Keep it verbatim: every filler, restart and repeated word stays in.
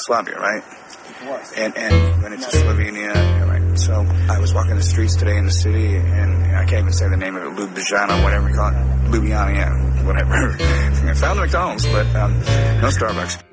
Yugoslavia, right? And and went into Slovenia, yeah, right. So I was walking the streets today in the city, and I can't even say the name of it, Ljubljana, whatever you call it, Ljubljana, yeah, whatever. I found the McDonald's, but um, no Starbucks.